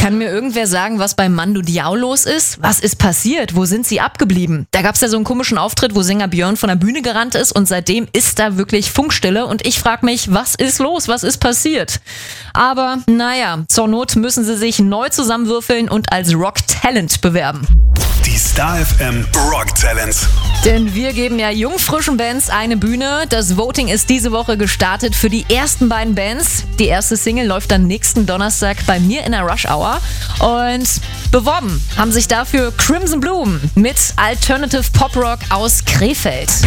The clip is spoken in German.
Kann mir irgendwer sagen, was bei Mando Diao los ist? Was ist passiert? Wo sind sie abgeblieben? Da gab es ja so einen komischen Auftritt, wo Sänger Björn von der Bühne gerannt ist und seitdem ist da wirklich Funkstille und ich frage mich, was ist los? Was ist passiert? Aber naja, zur Not müssen sie sich neu zusammenwürfeln und als Rock Talent bewerben. Die Star FM Rock Talents. Denn wir geben ja jungfrischen Bands eine Bühne. Das Voting ist diese Woche gestartet für die ersten beiden Bands. Die erste Single läuft dann nächsten Donnerstag bei mir in der Rush Hour. Und beworben haben sich dafür Crimson Bloom mit Alternative Pop Rock aus Krefeld.